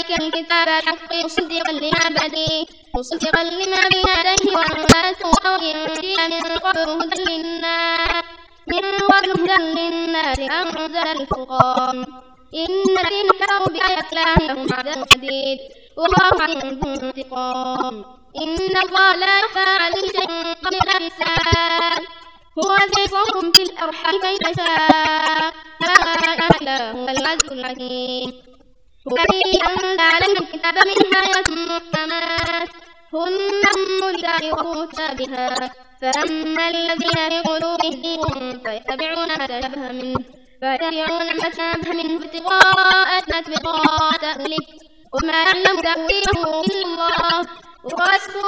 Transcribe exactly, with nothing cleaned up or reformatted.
الكتاب الحق مصدقا لما بين مصدقا لما بين يديه والتوراة والإنجيل من قبل هدى للناس من قبل هدى للناس أنزل الفرقان إن الذين كفروا بآيات الله لهم عذاب شديد والله عنده انتقام إن الله لا يخفى عليه شيء قبل الإنسان هو الذي يصوركم في الأرحام كيف شاء لا إله هو العزيز الحكيم هو الذي أنزل عليكم الكتاب منها آيات محكمات هن أم الكتاب ومتشابهات فأما الذين في قلوبهم زيغ فيتبعون ما تشابه منه فيتبعون ما تشابه منه ابتغاء ابتغاء تأويله وما يعلم تأويله إلا الله واذكر